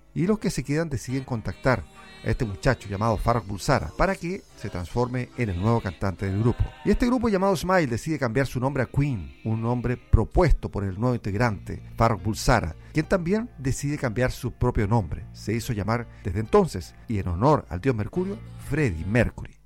y los que se quedan deciden contactar a este muchacho llamado Farrokh Bulsara para que se transforme en el nuevo cantante del grupo. Y este grupo llamado Smile decide cambiar su nombre a Queen, un nombre propuesto por el nuevo integrante, Farrokh Bulsara, quien también decide cambiar su propio nombre. Se hizo llamar desde entonces, y en honor al dios Mercurio, Freddie Mercury.